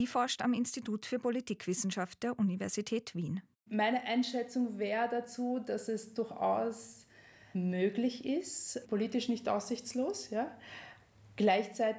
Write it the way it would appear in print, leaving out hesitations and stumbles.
Sie forscht am Institut für Politikwissenschaft der Universität Wien. Meine Einschätzung wäre dazu, dass es durchaus möglich ist, politisch nicht aussichtslos, ja. Gleichzeitig